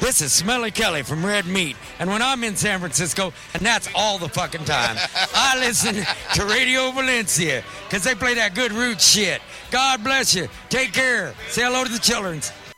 This is Smelly Kelly from Red Meat. And when I'm in San Francisco, and that's all the fucking time, I listen to Radio Valencia because they play that good roots shit. God bless you. Take care. Say hello to the children.